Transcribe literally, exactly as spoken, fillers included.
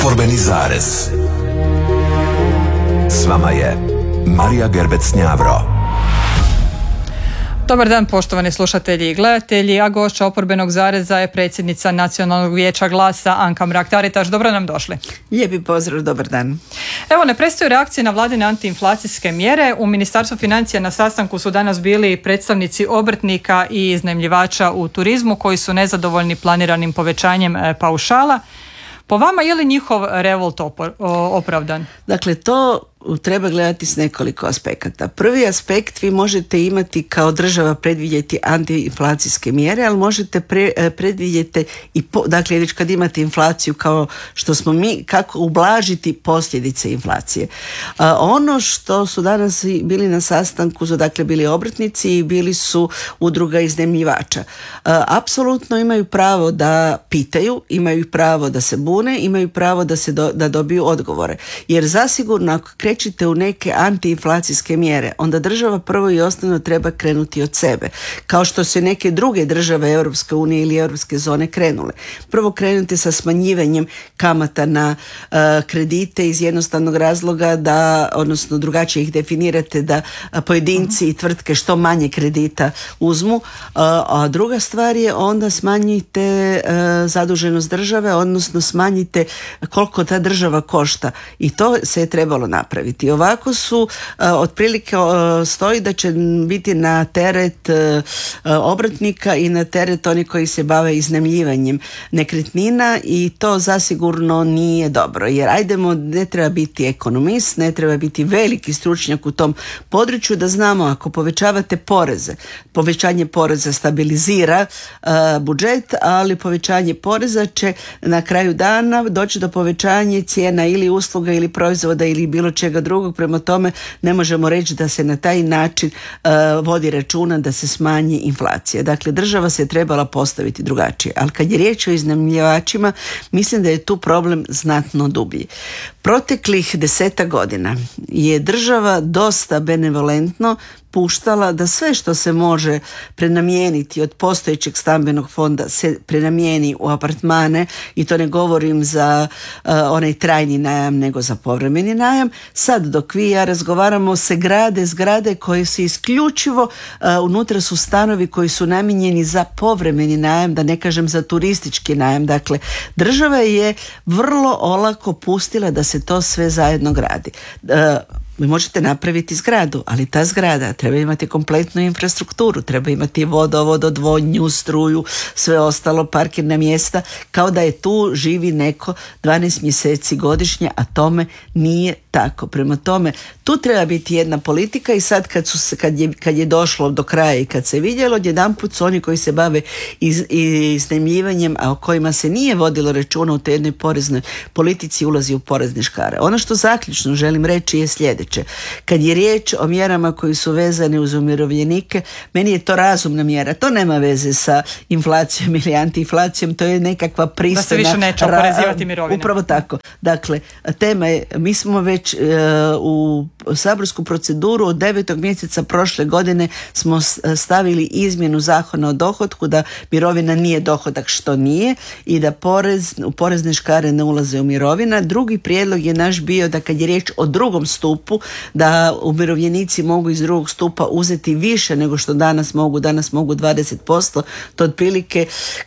Oporbeni zarez. S vama je Marija Gerbec-Njavro. Dobar dan poštovani slušatelji i gledatelji, a gošća Oporbenog zareza je predsjednica Nacionalnog vijeća Glasa Anka Mrak-Taritaš. Dobro nam došli. Lijepi pozdrav, dobar dan. Evo, ne prestaju reakcije na vladine antiinflacijske mjere. U Ministarstvu financija na sastanku su danas bili predstavnici obrtnika i iznajmljivača u turizmu koji su nezadovoljni planiranim povećanjem paušala. Po vama je li njihov revolt opravdan? Dakle, to treba gledati s nekoliko aspekata. Prvi aspekt, vi možete imati kao država predvidjeti antiinflacijske mjere, ali možete pre, predvidjeti i po, dakle već kad imate inflaciju kao što smo mi, kako ublažiti posljedice inflacije. A, ono što su danas bili na sastanku su dakle bili obrtnici i bili su udruga iznajmljivača. Apsolutno imaju pravo da pitaju, imaju pravo da se bune, imaju pravo da se do, da dobiju odgovore. Jer zasigurno ako krećete u neke antiinflacijske mjere, onda država prvo i osnovno treba krenuti od sebe. Kao što se neke druge države Europske unije ili Europske zone krenule. Prvo krenuti sa smanjivanjem kamata na uh, kredite iz jednostavnog razloga da, odnosno drugačije ih definirate, da uh, pojedinci i tvrtke što manje kredita uzmu. Uh, a druga stvar je onda smanjite uh, zaduženost države, odnosno smanjite koliko ta država košta. I to se je trebalo napraviti. I ovako su uh, otprilike uh, stoji da će biti na teret uh, obrtnika i na teret onih koji se bave iznajmljivanjem nekretnina i to zasigurno nije dobro. Jer ajdemo, ne treba biti ekonomist, ne treba biti veliki stručnjak u tom području da znamo ako povećavate poreze, povećanje poreza stabilizira uh, budžet, ali povećanje poreza će na kraju dana doći do povećanja cijena ili usluga ili proizvoda ili bilo čega drugog, prema tome ne možemo reći da se na taj način uh, vodi računa da se smanji inflacija. Dakle, država se trebala postaviti drugačije, ali kad je riječ o iznajmljivačima, mislim da je tu problem znatno dublji. Proteklih deseta godina je država dosta benevolentno puštala da sve što se može prenamijeniti od postojećeg stambenog fonda se prenamijeni u apartmane i to ne govorim za uh, onaj trajni najam nego za povremeni najam. Sad dok vi i ja razgovaramo se grade zgrade koje su isključivo uh, unutra su stanovi koji su namijenjeni za povremeni najam, da ne kažem za turistički najam. Dakle, država je vrlo olako pustila da se to sve zajedno gradi. Uh, Vi možete napraviti zgradu, ali ta zgrada treba imati kompletnu infrastrukturu, treba imati vodovod, odvodnju, struju, sve ostalo, parkirna mjesta, kao da je tu živi neko dvanaest mjeseci godišnje, a tome nije tako. Prema tome, tu treba biti jedna politika i sad kad, su, kad, je, kad je došlo do kraja i kad se vidjelo, odjedanput su oni koji se bave iz, iznajmljivanjem, a o kojima se nije vodilo računa u toj jednoj poreznoj politici, ulazi u porezne škare. Ono što zaključno želim reći je sljedeće. Kad je riječ o mjerama koji su vezane uz umirovljenike, meni je to razumna mjera. To nema veze sa inflacijom ili antiinflacijom, to je nekakva pristojna... Da se više neće oporezivati mirovine. Upravo tako. Dakle, tema je, mi smo već uh, u saborsku proceduru od devetog mjeseca prošle godine smo stavili izmjenu zakona o dohotku da mirovina nije dohodak, što nije, i da porez, u porezne škare ne ulaze u mirovina. Drugi prijedlog je naš bio da kad je riječ o drugom stupu, da umirovljenici mogu iz drugog stupa uzeti više nego što danas mogu. Danas mogu dvadeset posto. To otprilike